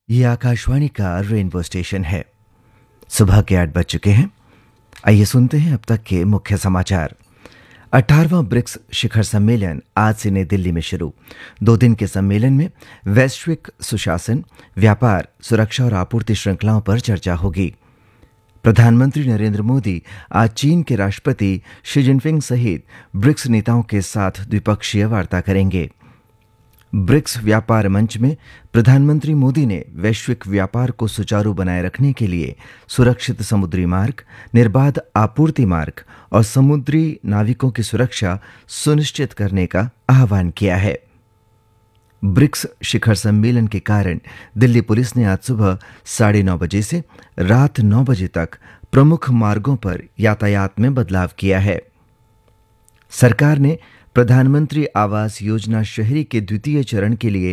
ये आकाशवाणी का rainbow station है। सुबह के 8 बज चुके हैं। आइए सुनते हैं अब तक के मुख्य समाचार। 18वां ब्रिक्स शिखर सम्मेलन आज से नई दिल्ली में शुरू। 2 दिन के सम्मेलन में वैश्विक सुशासन, व्यापार, सुरक्षा और आपूर्ति श्रृंखलाओं पर चर्चा होगी। प्रधानमंत्री नरेंद्र मोदी आज चीन के राष्ट्रपति शी जिनपिंग सहित ब्रिक्स नेताओं के साथ द्विपक्षीय वार्ता करेंगे। ब्रिक्स व्यापार मंच में प्रधानमंत्री मोदी ने वैश्विक व्यापार को सुचारू बनाए रखने के लिए सुरक्षित समुद्री मार्ग, निर्बाध आपूर्ति मार्ग और समुद्री नाविकों की सुरक्षा सुनिश्चित करने का आह्वान किया है। ब्रिक्स शिखर सम्मेलन के कारण दिल्ली पुलिस ने आज सुबह 9:30 बजे से रात 9 बजे तक प्रमुख मार्गों पर यातायात में बदलाव किया है। सरकार ने प्रधानमंत्री आवास योजना शहरी के द्वितीय चरण के लिए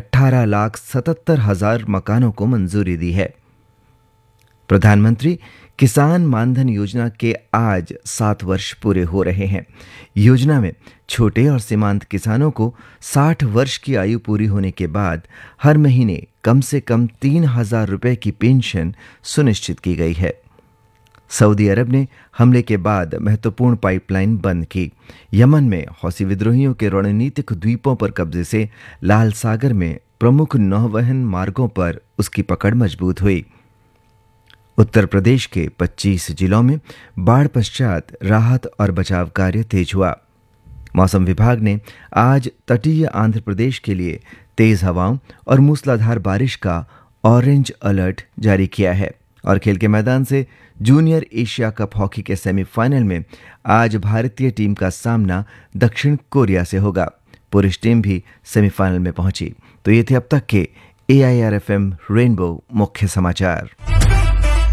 18,77,000 मकानों को मंजूरी दी है। प्रधानमंत्री किसान मानधन योजना के आज 7 वर्ष पूरे हो रहे हैं। योजना में छोटे और सीमांत किसानों को 60 वर्ष की आयु पूरी होने के बाद हर महीने कम से कम 3,000 रुपए की पेंशन सुनिश्चित की गई है। सऊदी अरब ने हमले के बाद महत्वपूर्ण पाइपलाइन बंद की। यमन में हौसी विद्रोहियों के रणनीतिक द्वीपों पर कब्जे से लाल सागर में प्रमुख नौवहन मार्गों पर उसकी पकड़ मजबूत हुई। उत्तर प्रदेश के 25 जिलों में बाढ़ पश्चात राहत और बचाव कार्य तेज हुआ। मौसम विभाग ने आज तटीय आंध्र प्रदेश के लिए तेज हवाओं और मूसलाधार बारिश का ऑरेंज अलर्ट जारी किया है। और खेल के मैदान से जूनियर एशिया कप हॉकी के सेमीफाइनल में आज भारतीय टीम का सामना दक्षिण कोरिया से होगा। पुरुष टीम भी सेमीफाइनल में पहुंची। तो ये थे अब तक के AIR FM रेनबो मुख्य समाचार।